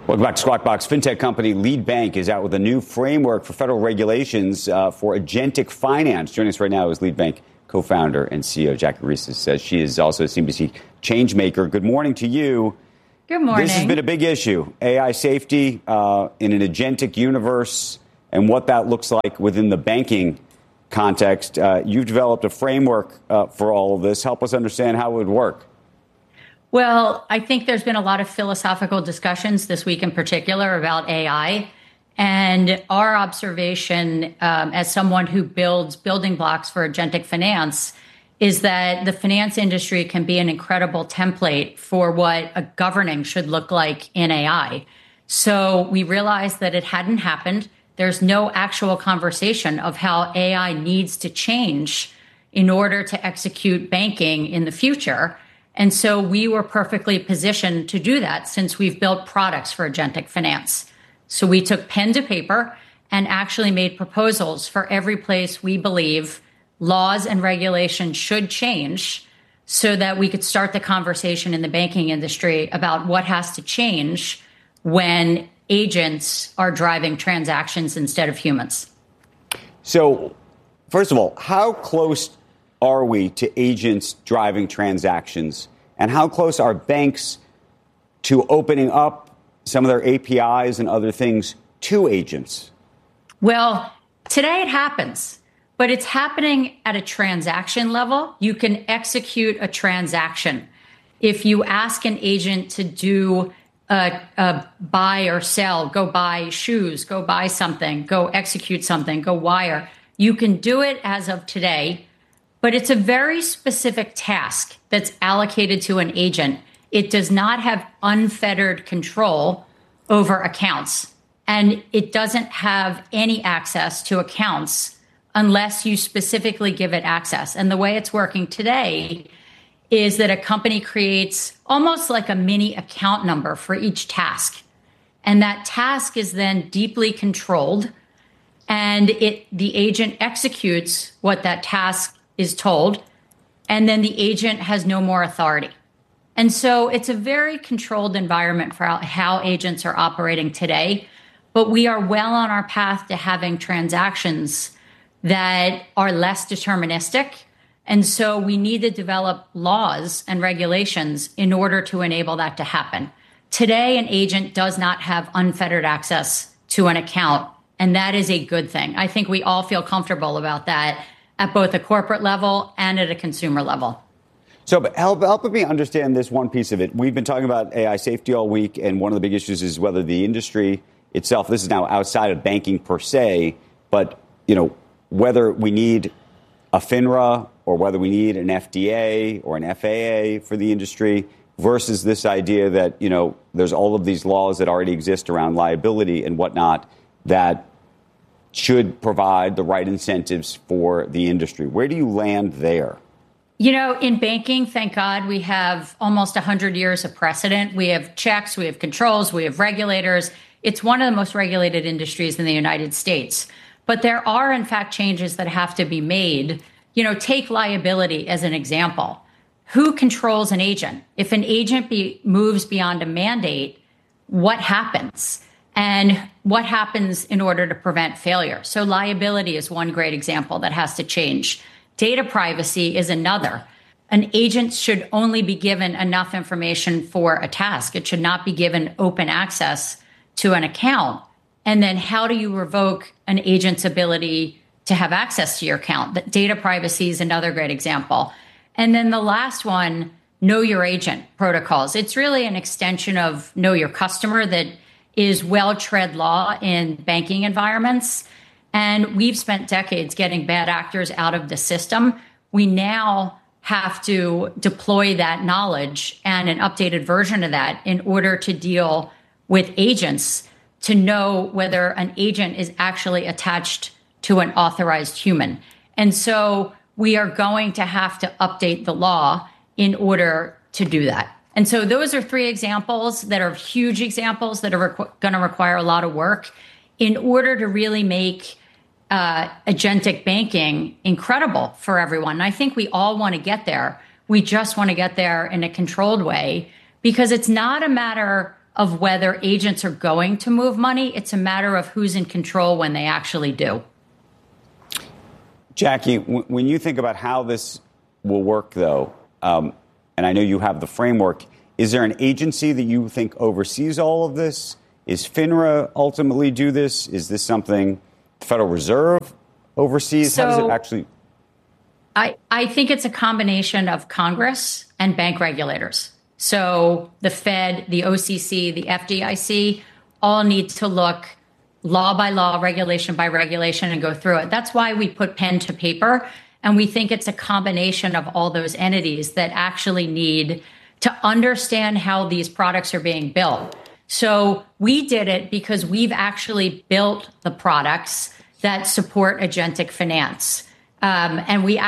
Welcome back to Squawk Box. Fintech company Lead Bank is out with a new framework for federal regulations for agentic finance. Joining us right now is Lead Bank co-founder and CEO Jackie Reese. Says she is also a CNBC change maker. Good morning to you. Good morning. This has been a big issue. AI safety in an agentic universe and what that looks like within the banking context. You've developed a framework for all of this. Help us understand how it would work. Well, I think there's been a lot of philosophical discussions this week in particular about AI. And our observation as someone who builds building blocks for agentic finance is that the finance industry can be an incredible template for what a governing should look like in AI. So we realized that it hadn't happened. There's no actual conversation of how AI needs to change in order to execute banking in the future. And so we were perfectly positioned to do that since we've built products for agentic finance. So we took pen to paper and actually made proposals for every place we believe laws and regulations should change so that we could start the conversation in the banking industry about what has to change when agents are driving transactions instead of humans. So, first of all, how close are we to agents driving transactions? And how close are banks to opening up some of their APIs and other things to agents? Well, today it happens, but it's happening at a transaction level. You can execute a transaction. If you ask an agent to do a buy or sell, go buy shoes, go buy something, go execute something, go wire, you can do it as of today. But it's a very specific task that's allocated to an agent. It does not have unfettered control over accounts, and it doesn't have any access to accounts unless you specifically give it access. And the way it's working today is that a company creates almost like a mini account number for each task. And that task is then deeply controlled, and the agent executes what that task is told, and then the agent has no more authority. And so it's a very controlled environment for how agents are operating today, but we are well on our path to having transactions that are less deterministic. And so we need to develop laws and regulations in order to enable that to happen. Today, an agent does not have unfettered access to an account, and that is a good thing. I think we all feel comfortable about that at both a corporate level and at a consumer level. So help me understand this one piece of it. We've been talking about AI safety all week, and one of the big issues is whether the industry itself, this is now outside of banking per se, but whether we need a FINRA or whether we need an FDA or an FAA for the industry versus this idea that, there's all of these laws that already exist around liability and whatnot that should provide the right incentives for the industry. Where do you land there? In banking, thank God, we have almost 100 years of precedent. We have checks, we have controls, we have regulators. It's one of the most regulated industries in the United States. But there are, in fact, changes that have to be made. Take liability as an example. Who controls an agent? If an agent moves beyond a mandate, what happens? And what happens in order to prevent failure? So liability is one great example that has to change. Data privacy is another. An agent should only be given enough information for a task. It should not be given open access to an account. And then how do you revoke an agent's ability to have access to your account? That data privacy is another great example. And then the last one, know your agent protocols. It's really an extension of know your customer that is well-tread law in banking environments. And we've spent decades getting bad actors out of the system. We now have to deploy that knowledge and an updated version of that in order to deal with agents to know whether an agent is actually attached to an authorized human. And so we are going to have to update the law in order to do that. And so those are three examples that are huge examples that are going to require a lot of work in order to really make agentic banking incredible for everyone. And I think we all want to get there. We just want to get there in a controlled way because it's not a matter of whether agents are going to move money. It's a matter of who's in control when they actually do. Jackie, when you think about how this will work, though, and I know you have the framework, is there an agency that you think oversees all of this? Is FINRA ultimately do this? Is this something the Federal Reserve oversees? How does it actually? I think it's a combination of Congress and bank regulators. So the Fed, the OCC, the FDIC all need to look law by law, regulation by regulation, and go through it. That's why we put pen to paper. And we think it's a combination of all those entities that actually need to understand how these products are being built. So we did it because we've actually built the products that support agentic finance. And we